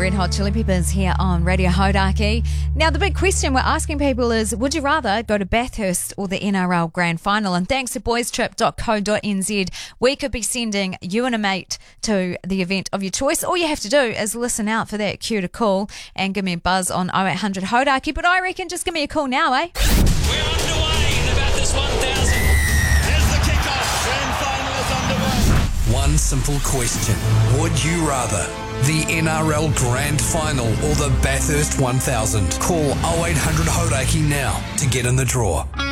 Red Hot Chili Peppers here on Radio Hodaki. Now, the big question we're asking people is, would you rather go to Bathurst or the NRL Grand Final? And thanks to boystrip.co.nz, we could be sending you and a mate to the event of your choice. All you have to do is listen out for that cue to call and give me a buzz on 0800 Hodaki. But I reckon just give me a call now, eh? We're underway in about this 1,000. Here's the kickoff. Grand final is underway. One simple question. Would you rather the NRL Grand Final or the Bathurst 1000? Call 0800 Hodaki now to get in the draw.